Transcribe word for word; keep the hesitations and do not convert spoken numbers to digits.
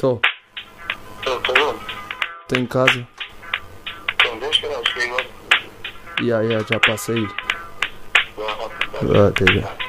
Tô. Tô, tô onde? Tô em casa. Então deixa eu chegar. E aí, já passei. Vai, vai, vai. Ah, até já.